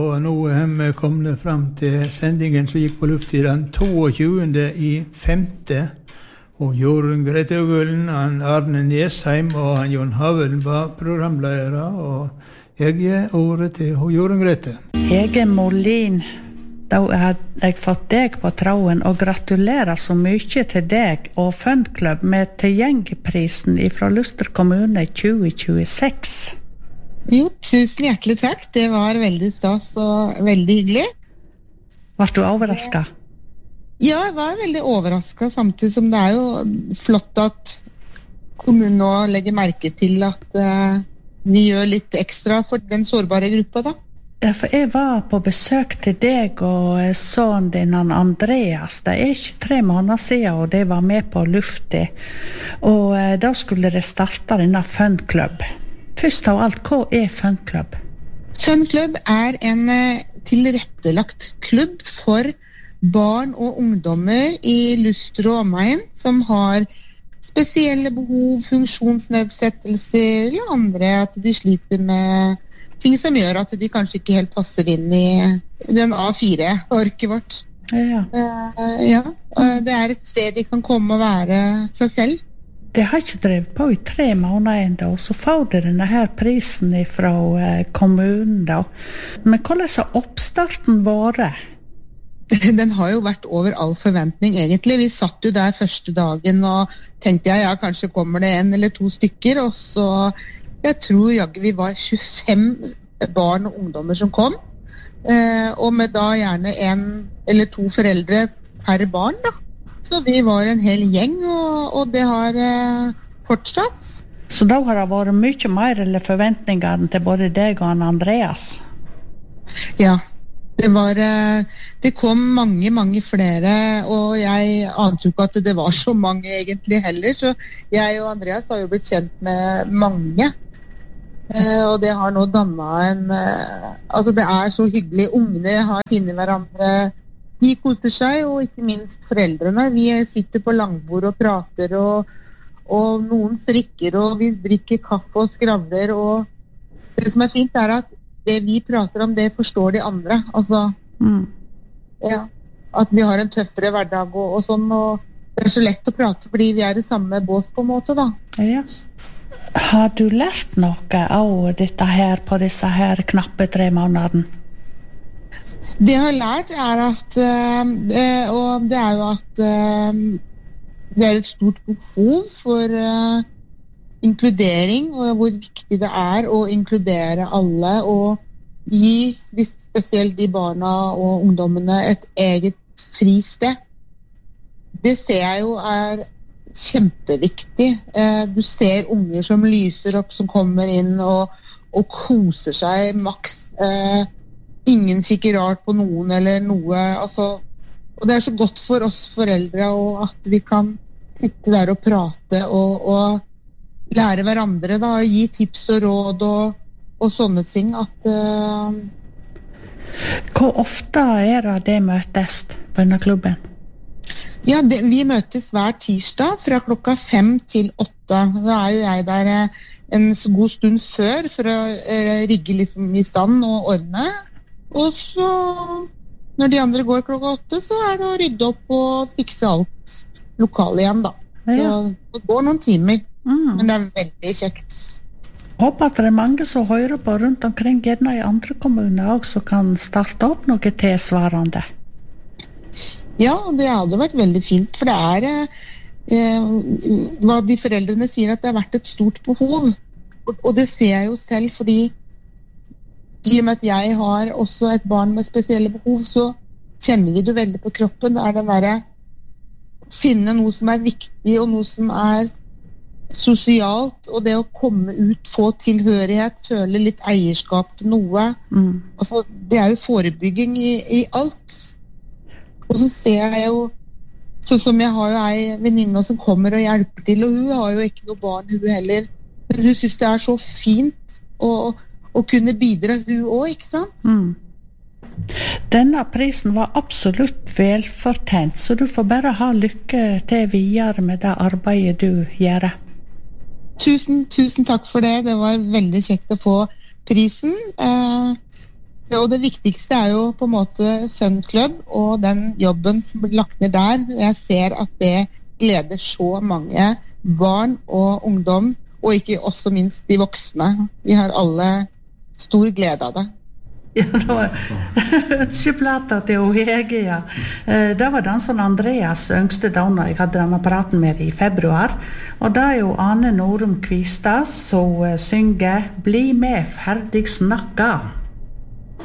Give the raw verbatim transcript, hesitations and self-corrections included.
Og nå er vi kommet frem til sendingen som gikk på luft i den toogtjugende i femte. Og Jorunn Grete Øgullen, han Arne Nesheim og han Jon Havelen var programledere. Og jeg gir ordet til Jorunn Grete. Hege Molin, da har jeg fått deg på tråden, og gratulerer så mye til deg og Funklubb med tilgjengeprisen fra Luster kommune tjue tjueseks. Jo, tusen hjertelig takk. Det var veldig stas og veldig hyggelig. Var du overrasket? Ja, jeg var veldig overrasket, samtidig som det er jo flott at kommunen nå legger merke til at uh, vi gjør litt ekstra for den sårbare gruppa da. Ja, for jeg var på besøk til deg og sønnen din, Andreas. Det er ikke tre måneder siden, og det var med på lufta. Og uh, da skulle det starte denne Funklubb. Først av alt, hva er Funklubb? Funklubb er en uh, tilrettelagt klubb for barn og ungdommer i Luster og omegn som har spesielle behov, funksjonsnedsettelser eller andre, at de sliter med ting som gjør at de kanskje ikke helt passer inn i den A fire-orket vårt. Ja. Uh, ja, uh, det er et sted de kan komme og være seg selv. Det har ikke drevet på i tre måneder enda, og så får de denne her prisen fra eh, kommunen da. Men hvordan har oppstarten vært? Den har jo vært over all forventning egentlig. Vi satt jo der første dagen og tenkte jeg, ja, kanskje kommer det en eller to stykker, og så, jeg tror jaggu vi var tjuefem barn og ungdommer som kom, eh, og med da gjerne en eller to foreldre per barn da. Så vi var en hel gjeng, og, og det har eh, fortsatt. Så da har det vært mye mer eller forventninger til både deg og han Andreas? Ja, det var, eh, det kom mange, mange flere, og jeg ante jo ikke at det var så mange egentlig heller, så jeg og Andreas har jo blitt kjent med mange. Eh, og det har nå dannet en, eh, altså det er så hyggelig, ungene har finnet hverandre. De koser seg, og ikke minst foreldrene. Vi sitter på langbord og prater, og, og noen strikker, og vi drikker kaffe og skravler. Og det som er fint er at det vi prater om, det forstår de andre. Altså, mm. ja, at vi har en tøffere hverdag og, og sånn. Og det er så lett å prate, fordi vi er i samme båt på en måte, da. Ja. Har du lært noe av dette her på disse her knappe tre månedene? Det jeg har lært er at, uh, og det er jo at uh, det er et stort behov for uh, inkludering, og hvor viktig det er å inkludere alle, og gi spesielt de barna og ungdommene et eget fristed. Det ser jeg jo er kjempeviktig. Uh, du ser unger som lyser opp, som kommer inn og, og koser seg maks. Uh, Ingen kikker rart på noen eller noe, altså, og det er så godt for oss foreldre og at vi kan sitte der og prate og, og lære hverandre da, gi tips og råd og, og sånne ting at uh... Hvor ofte er det det møtes på denne klubben? Ja, det, vi møtes hver tirsdag fra klokka fem til åtte. Da er jo jeg der en så god stund før for å uh, rigge liksom i stand og ordne. Og så, når de andre går klokka åtte, så er det å rydde opp og fikse alt lokale igjen, da. Ja. Så det går noen timer, mm. men det er veldig kjekt. Håper at det er mange som hører på rundt omkring, gjerne i andre kommuner også, som kan starte opp noe tilsvarende. Ja, det hadde vært veldig fint, for det er eh, hva de foreldrene sier, at det har vært et stort behov. Og, og det ser jeg jo selv, fordi i og med at jeg har også et barn med spesielle behov, så kjenner vi det veldig på kroppen. Det er den der finne noe som er viktig, og noe som er sosialt, og det å komme ut, få tilhørighet, føle litt eierskap til noe. Mm. Altså, det er jo forebygging i, i alt. Og så ser jeg jo, sånn som jeg har jo ei venninne som kommer og hjelper til, og hun har jo ikke noe barn, hun heller. Men hun synes det er så fint å og kunne bidra hun også, ikke sant? Mm. Denne prisen var absolutt velfortjent, så du får bare ha lykke til videre med det arbeidet du gjør. Tusen, tusen takk for det. Det var veldig kjekt å få prisen. Eh, Og det viktigste er jo på en måte Fun Club og den jobben som blir lagt ned der. Jeg ser at det gleder så mange barn og ungdom, og ikke også minst de voksne. Vi har alle stor glede av det. Ja, det var ønskeplata til Hege, ja. Det var dansen Andreas yngste donna jeg hadde denne apparaten med i februar. Og det er jo Ane Norum Kvistad som synger «Bli med, ferdig snakka».